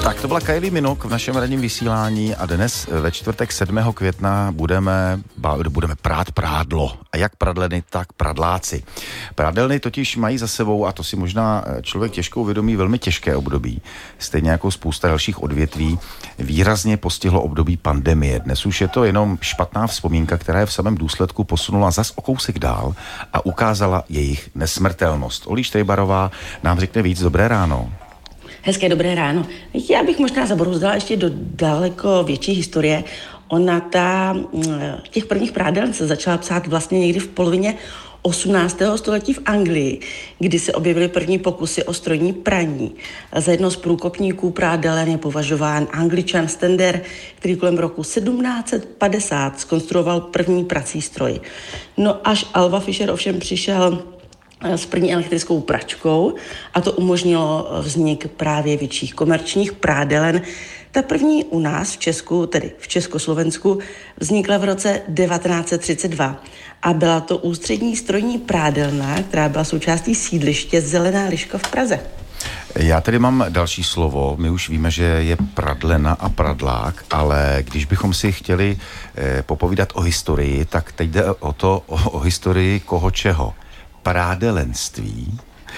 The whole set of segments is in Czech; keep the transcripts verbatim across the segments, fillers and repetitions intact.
Tak to byla Kylie Minogue v našem ranním vysílání a dnes ve čtvrtek sedmého května budeme, budeme prát prádlo. A jak pradleny, tak pradláci. Prádelny totiž mají za sebou, a to si možná člověk těžko uvědomí, velmi těžké období. Stejně jako spousta dalších odvětví výrazně postihlo období pandemie. Dnes už je to jenom špatná vzpomínka, která je v samém důsledku posunula zas o kousek dál a ukázala jejich nesmrtelnost. Olí Štejbarová nám řekne víc. Dobré ráno. Hezké dobré ráno. Já bych možná zabrouzdala ještě do daleko větší historie. Ona ta, těch prvních prádeln se začala psát vlastně někdy v polovině osmnáctého století v Anglii, kdy se objevily první pokusy o strojní praní. Za jedno z průkopníků prádelen je považován Angličan Stender, který kolem roku sedmnáct set padesát zkonstruoval první prací stroj. No až Alva Fischer ovšem přišel s první elektrickou pračkou a to umožnilo vznik právě větších komerčních prádelen. Ta první u nás v Česku, tedy v Československu, vznikla v roce devatenáct set třicet dva a byla to ústřední strojní prádelna, která byla součástí sídliště Zelená liška v Praze. Já tady mám další slovo. My už víme, že je pradlena a pradlák, ale když bychom si chtěli eh, popovídat o historii, tak teď jde o to, o, o historii koho čeho. Prádelenství.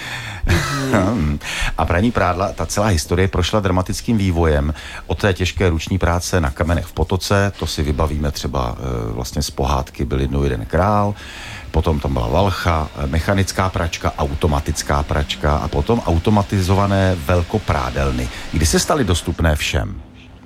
Mm. A praní prádla, ta celá historie prošla dramatickým vývojem od té těžké ruční práce na kamenech v potoce, to si vybavíme třeba e, vlastně z pohádky Byl jednou jeden král, potom tam byla valcha, mechanická pračka, automatická pračka a potom automatizované velkoprádelny. Kdy se staly dostupné všem?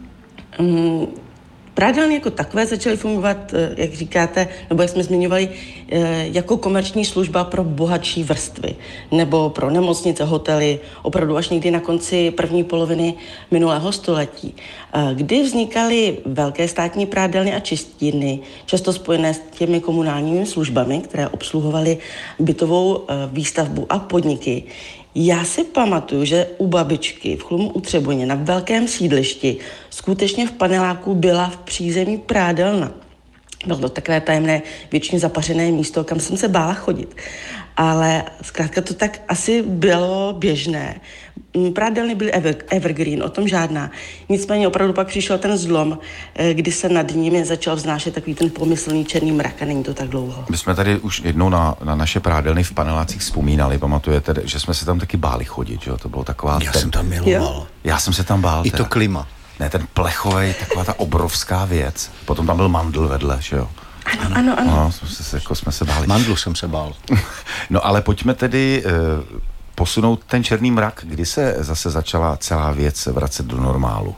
Mm. Prádelny jako takové začaly fungovat, jak říkáte, nebo jak jsme zmiňovali, jako komerční služba pro bohatší vrstvy nebo pro nemocnice, hotely, opravdu až někdy na konci první poloviny minulého století, kdy vznikaly velké státní prádelny a čistírny, často spojené s těmi komunálními službami, které obsluhovaly bytovou výstavbu a podniky. Já si pamatuju, že u babičky v Chlumu u Třeboně na velkém sídlišti skutečně v paneláku byla v přízemí prádelna. Bylo to takové tajemné, většině zapařené místo, kam jsem se bála chodit. Ale zkrátka to tak asi bylo běžné. Prádelny byly ever, evergreen, o tom žádná. Nicméně opravdu pak přišel ten zlom, kdy se nad nimi začal vznášet takový ten pomyslný černý mrak a není to tak dlouho. My jsme tady už jednou na, na naše prádelny v panelácích vzpomínali, pamatujete, že jsme se tam taky báli chodit, že jo? To bylo taková... Já ten... jsem tam miloval. Jo? Já jsem se tam bál. I teda. to klima. Ne, ten plechovej, taková ta obrovská věc. Potom tam byl mandl vedle, že jo? Ano, ano, ano. No, jsme se, jako jsme se báli. Mandlu jsem se bál. No ale pojďme tedy e, posunout ten černý mrak. Kdy se zase začala celá věc vracet do normálu?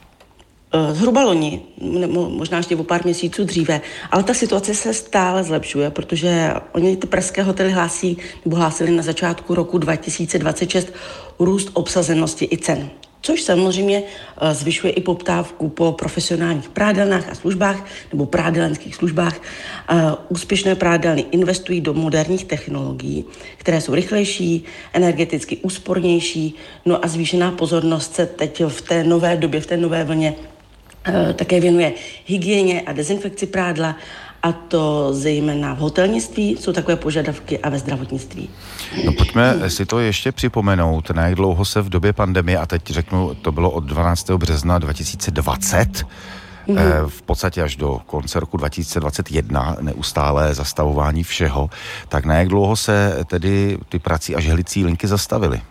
Zhruba loni, možná ještě o pár měsíců dříve, ale ta situace se stále zlepšuje, protože oni ty pražské hotely hlásí, nebo hlásili na začátku roku dva tisíce dvacet šest růst obsazenosti i cen. Což samozřejmě zvyšuje i poptávku po profesionálních prádelnách a službách nebo prádelenských službách. Úspěšné prádelny investují do moderních technologií, které jsou rychlejší, energeticky úspornější, no a zvýšená pozornost se teď v té nové době, v té nové vlně také věnuje hygieně a dezinfekci prádla, a to zejména v hotelnictví, jsou takové požadavky a ve zdravotnictví. No pojďme si to ještě připomenout, na jak dlouho se v době pandemie, a teď řeknu, to bylo od dvanáctého března dva tisíce dvacet, mm-hmm. v podstatě až do konce roku dva tisíce dvacet jedna, neustálé zastavování všeho, tak na jak dlouho se tedy ty prací a žehlicí linky zastavily?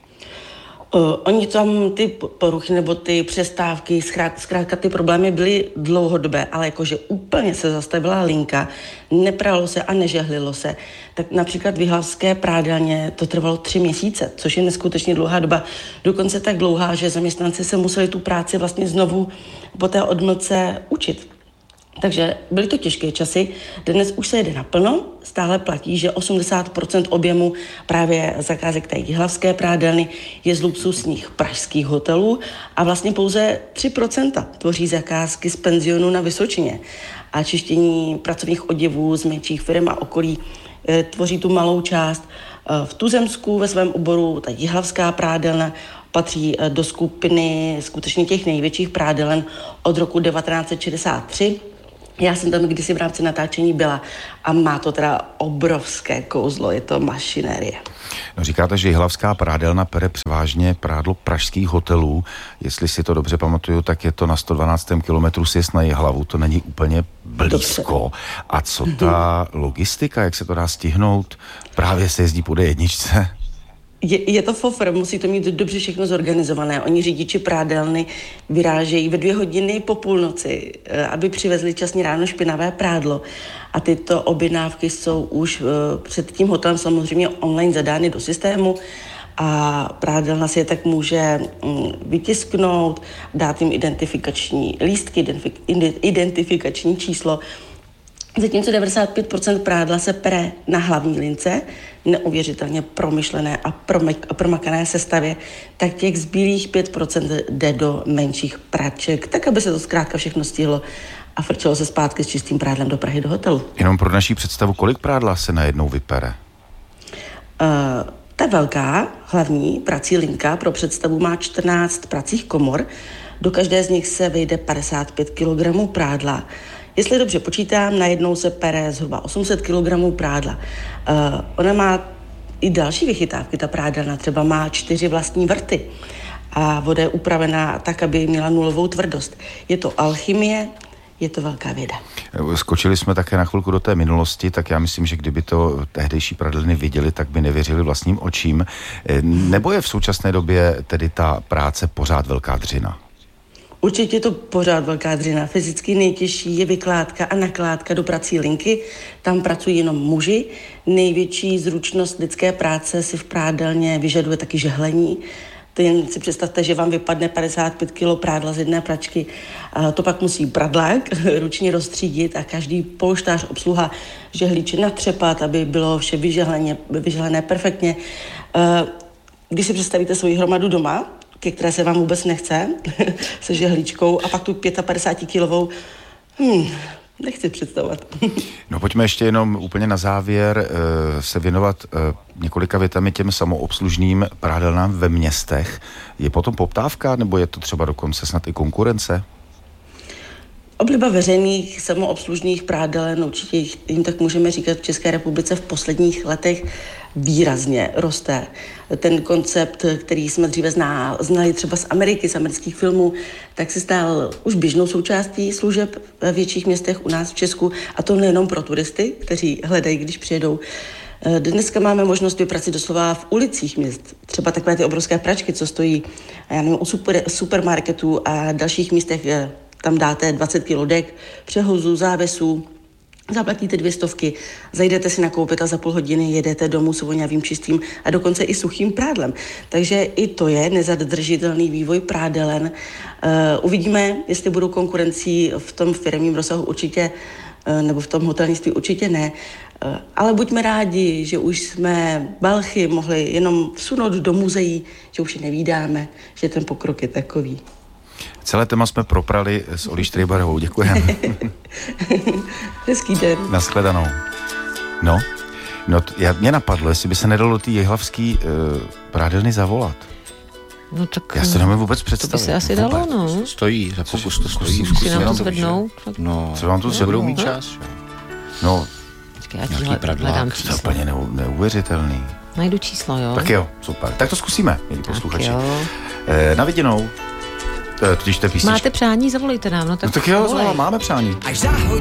Uh, oni tam ty poruchy nebo ty přestávky, zkrátka ty problémy byly dlouhodobé, ale jakože úplně se zastavila linka, nepralo se a nežehlilo se, tak například v jihlavské prádelně to trvalo tři měsíce, což je neskutečně dlouhá doba, dokonce tak dlouhá, že zaměstnanci se museli tu práci vlastně znovu po té odmlce učit. Takže byly to těžké časy, dnes už se jede naplno, stále platí, že osmdesát procent objemu právě zakázek té jihlavské prádelny je z luxusních pražských hotelů a vlastně pouze tři procenta tvoří zakázky z penzionu na Vysočině. A čištění pracovních oděvů z menších firm a okolí e, tvoří tu malou část. E, v Tuzemsku ve svém oboru ta jihlavská prádelna patří e, do skupiny skutečně těch největších prádelen od roku devatenáct set šedesát tři. Já jsem tam kdysi v rámci natáčení byla a má to teda obrovské kouzlo, je to mašinérie. No, říkáte, že Jihlavská prádelna pere převážně prádlo pražských hotelů. Jestli si to dobře pamatuju, tak je to na sto dvanáctém kilometru sjezd na Jihlavu, to není úplně blízko. Dobře. A co ta logistika, jak se to dá stihnout? Právě se jezdí po dé jedničce. Je, je to fofr, musí to mít dobře všechno zorganizované. Oni řidiči prádelny vyrážejí ve dvě hodiny po půlnoci, aby přivezli časně ráno špinavé prádlo. A tyto objednávky jsou už uh, před tím hotelem samozřejmě online zadány do systému a prádelna si je tak může um, vytisknout, dát jim identifikační lístky, identifik, identifikační číslo. Zatímco devadesát pět procent prádla se pere na hlavní lince, neuvěřitelně promyšlené a, promek, a promakané sestavě, tak těch zbylých pět procent jde do menších praček, tak aby se to zkrátka všechno stihlo a frčelo se zpátky s čistým prádlem do Prahy do hotelu. Jenom pro naší představu, kolik prádla se najednou vypere? Uh, ta velká hlavní prací linka pro představu má čtrnáct pracích komor, do každé z nich se vejde padesát pět kilogramů prádla. Jestli dobře počítám, najednou se pere zhruba osm set kilogramů prádla. Uh, ona má i další vychytávky, ta prádelna třeba má čtyři vlastní vrty a voda je upravená tak, aby měla nulovou tvrdost. Je to alchymie, je to velká věda. Skočili jsme také na chvilku do té minulosti, tak já myslím, že kdyby to tehdejší pradelny viděli, tak by nevěřili vlastním očím. Nebo je v současné době tedy ta práce pořád velká dřina? Určitě je to pořád velká dřina. Fyzicky nejtěžší je vykládka a nakládka do prací linky. Tam pracují jenom muži. Největší zručnost lidské práce si v prádelně vyžaduje taky žehlení. To jen si představte, že vám vypadne padesát pět kilo prádla z jedné pračky. A to pak musí pradlák ručně rozstřídit a každý polštář obsluha žehlíče natřepat, aby bylo vše vyžehlené, vyžehlené perfektně. Když si představíte svoji hromadu doma, ke které se vám vůbec nechce, se žehlíčkou a pak tu pětapadesátikilovou, hmm, nechci představovat. No pojďme ještě jenom úplně na závěr uh, se věnovat uh, několika větami těm samoobslužným prádelnám ve městech. Je potom poptávka, nebo je to třeba dokonce snad i konkurence? Obliba veřejných samoobslužných prádelen, určitě jim tak můžeme říkat, v České republice v posledních letech výrazně roste. Ten koncept, který jsme dříve zná, znali třeba z Ameriky, z amerických filmů, tak se stal už běžnou součástí služeb ve větších městech u nás v Česku, a to nejenom pro turisty, kteří hledají, když přijedou. Dneska máme možnost vyprat si doslova v ulicích měst. Třeba takové ty obrovské pračky, co stojí, já nevím, u super, supermarketů a dalších místech. Tam dáte dvacet kilo dek, přehozů, závesů, zaplatíte dvě stovky, zajdete si nakoupit a za půl hodiny jedete domů s voňavým čistým a dokonce i suchým prádlem. Takže i to je nezadržitelný vývoj prádelen. Uh, uvidíme, jestli budou konkurencí v tom firemním rozsahu určitě, uh, nebo v tom hotelnictví určitě ne. Uh, ale buďme rádi, že už jsme balchy mohli jenom vsunout do muzeí, že už je nevídáme, že ten pokrok je takový. Celé téma jsme proprali s Olí Štrejbarovou. Děkujeme. Hezký den. Nashledanou. No, no t- já, mě napadlo, jestli by se nedalo do té jihlavský uh, prádelny zavolat. No tak... Já si to nemůžu vůbec představit. To by se asi dalo, no. Stojí, za pokus to stojí. Musí nám to zvednout. No, co vám to se budou mít čas. No, nějaký pradlák. To je úplně neu, neuvěřitelný. Najdu číslo, jo. Tak jo, super. Tak to zkusíme, milí posluchači. E, na viděnou. Totiž to je písnička. Máte přání, zavolejte nám. No tak, no tak jo, zavolej. Máme přání. Až za hodinu